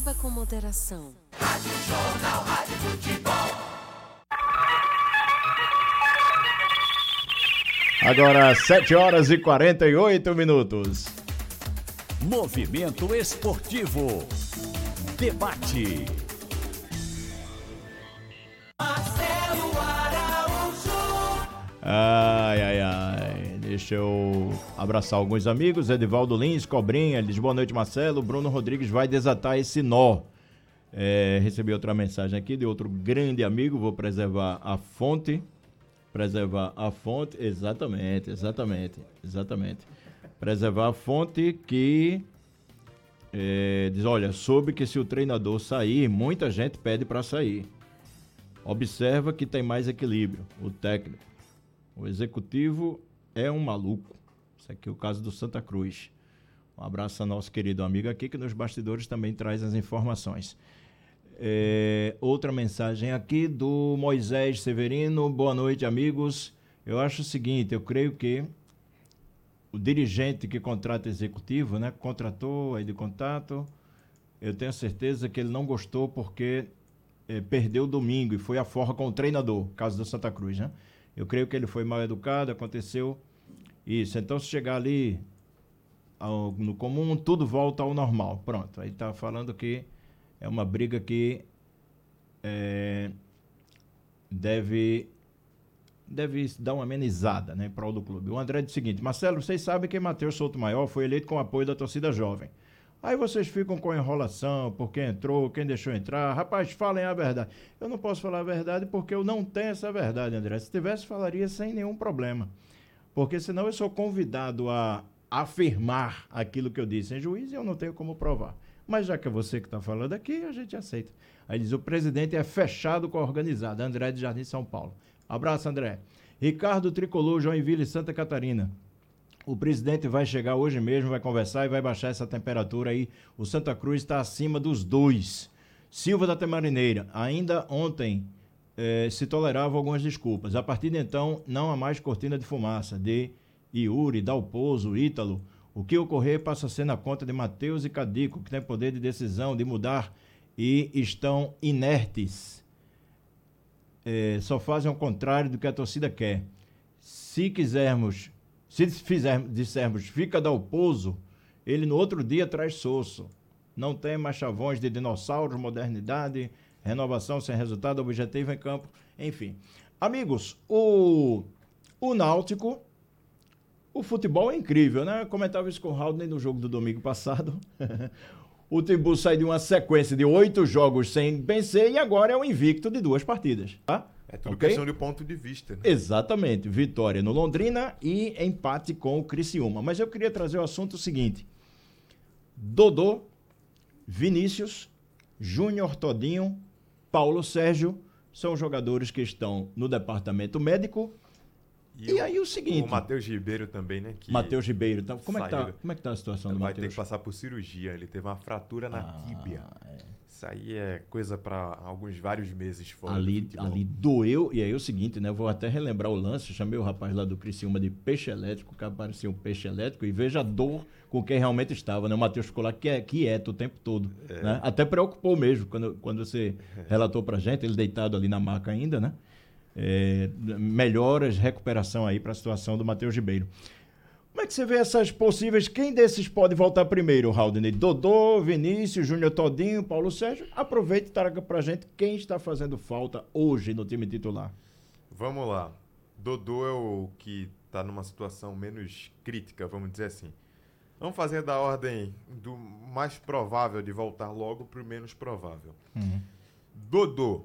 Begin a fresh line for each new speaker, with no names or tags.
Beba com moderação.
Rádio Jornal, Rádio Futebol.
Agora 7h48.
Movimento Esportivo. Debate.
Marcelo Araújo.
Ai. Deixa eu abraçar alguns amigos. Edivaldo Lins, Cobrinha, ele diz boa noite, Marcelo. Bruno Rodrigues vai desatar esse nó. Recebi outra mensagem aqui de outro grande amigo. Vou preservar a fonte. Exatamente. Preservar a fonte que diz, olha, soube que se o treinador sair, muita gente pede para sair. Observa que tem mais equilíbrio, o técnico. O executivo é um maluco. Isso aqui é o caso do Santa Cruz. Um abraço ao nosso querido amigo aqui, que nos bastidores também traz as informações. Outra mensagem aqui do Moisés Severino. Boa noite, amigos. Eu acho o seguinte, eu creio que o dirigente que contrata executivo, né, contratou aí de contato, eu tenho certeza que ele não gostou porque perdeu domingo e foi a forra com o treinador, caso do Santa Cruz, né? Eu creio que ele foi mal educado, aconteceu isso. Então, se chegar ali no comum, tudo volta ao normal. Pronto, aí tá falando que é uma briga que deve dar uma amenizada, né, em prol do clube. O André diz o seguinte: Marcelo, vocês sabem que Matheus Souto Maior foi eleito com o apoio da torcida jovem. Aí vocês ficam com enrolação por quem entrou, quem deixou entrar. Rapaz, falem a verdade. Eu não posso falar a verdade porque eu não tenho essa verdade, André. Se tivesse, falaria sem nenhum problema. Porque senão eu sou convidado a afirmar aquilo que eu disse em juízo e eu não tenho como provar. Mas já que é você que está falando aqui, a gente aceita. Aí diz, o presidente é fechado com a organizada. André de Jardim, São Paulo. Abraço, André. Ricardo Tricolor, Joinville, Santa Catarina. O presidente vai chegar hoje mesmo, vai conversar e vai baixar essa temperatura aí. O Santa Cruz está acima dos 2. Silva da Temarineira. Ainda ontem se tolerava algumas desculpas. A partir de então, não há mais cortina de fumaça de Yuri, Dalpozo, Ítalo. O que ocorrer passa a ser na conta de Matheus e Cadico, que tem poder de decisão de mudar e estão inertes. Só fazem o contrário do que a torcida quer. Se dissermos fica Dalpozo, ele no outro dia traz Sosso. Não tem mais chavões de dinossauros, modernidade, renovação sem resultado, objetivo em campo, enfim. Amigos, o Náutico, o futebol é incrível, né? Eu comentava isso com o Haldner no jogo do domingo passado. O Timbu sai de uma sequência de 8 jogos sem vencer e agora é um invicto de 2 partidas, tá?
É tudo questão de ponto de vista, né?
Exatamente. Vitória no Londrina e empate com o Criciúma. Mas eu queria trazer o assunto seguinte. Dodô, Vinícius, Júnior Todinho, Paulo Sérgio são jogadores que estão no departamento médico. E aí o seguinte...
O Matheus Ribeiro também, né?
Matheus Ribeiro. Tá, como é que tá a situação do Matheus?
Vai ter que passar por cirurgia. Ele teve uma fratura na tíbia. Isso aí é coisa para vários meses fora. Ali
doeu. E aí o seguinte, né? Vou até relembrar o lance. Chamei o rapaz lá do Criciúma de peixe elétrico, que parecia um peixe elétrico, e veja a dor com quem realmente estava, né? O Matheus ficou lá quieto o tempo todo. Né? Até preocupou mesmo quando você relatou pra gente, ele deitado ali na maca ainda, né? Melhoras, recuperação aí para a situação do Matheus Ribeiro. Como é que você vê essas possíveis? Quem desses pode voltar primeiro, Haldner? Dodô, Vinícius, Júnior Todinho, Paulo Sérgio? Aproveite e traga pra gente quem está fazendo falta hoje no time titular.
Vamos lá. Dodô é o que está numa situação menos crítica, vamos dizer assim. Vamos fazer da ordem do mais provável de voltar logo para o menos provável. Dodô,